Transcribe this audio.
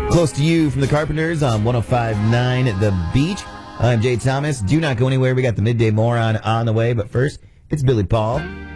Close to You from the Carpenters on 105.9 The Beach. I'm Jay Thomas. Do not go anywhere. We got the Midday Moron on the way. But first, it's Billy Paul